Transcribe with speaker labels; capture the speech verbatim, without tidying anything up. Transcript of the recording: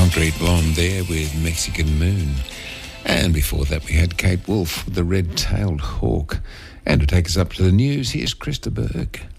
Speaker 1: Concrete Blonde there with Mexican Moon. And before that we had Kate Wolf with The Red-Tailed Hawk. And to take us up to the news, here's Krista Berg.